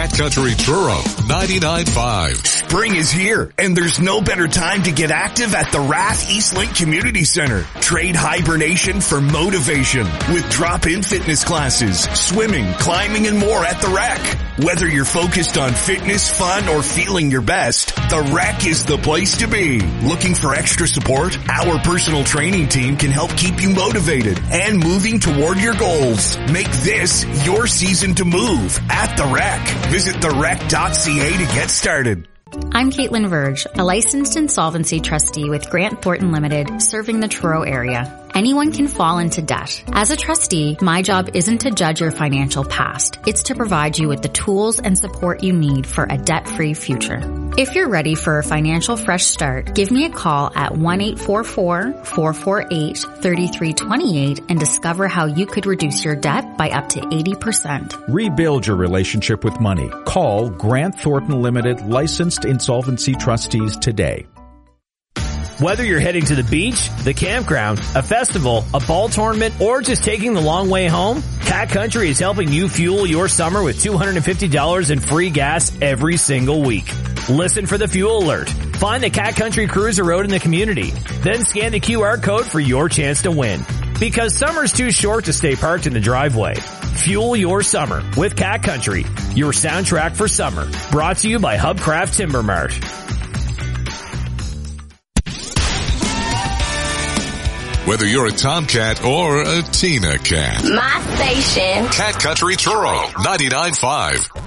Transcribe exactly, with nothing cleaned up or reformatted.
Cat Country Truro ninety-nine point five. Spring is here, and there's no better time to get active at the Rath Eastlink Community Center. Trade hibernation for motivation with drop-in fitness classes, swimming, climbing, and more at the Rec. Whether you're focused on fitness, fun, or feeling your best, the Rec is the place to be. Looking for extra support? Our personal training team can help keep you motivated and moving toward your goals. Make this your season to move at the Rec. Visit the rec dot c a to get started. I'm Caitlin Verge, a licensed insolvency trustee with Grant Thornton Limited, serving the Truro area. Anyone can fall into debt. As a trustee, my job isn't to judge your financial past. It's to provide you with the tools and support you need for a debt-free future. If you're ready for a financial fresh start, give me a call at one eight four four, four four eight, three three two eight and discover how you could reduce your debt by up to eighty percent. Rebuild your relationship with money. Call Grant Thornton Limited licensed insolvency trustees today. Whether you're heading to the beach, the campground, a festival, a ball tournament, or just taking the long way home, Cat Country is helping you fuel your summer with two hundred fifty dollars in free gas every single week. Listen for the fuel alert. Find the Cat Country Cruiser Road in the community. Then scan the Q R code for your chance to win. Because summer's too short to stay parked in the driveway. Fuel your summer with Cat Country, your soundtrack for summer. Brought to you by Hubcraft Timber Mart. Whether you're a Tomcat or a Tina Cat. My station. Cat Country Truro ninety-nine point five.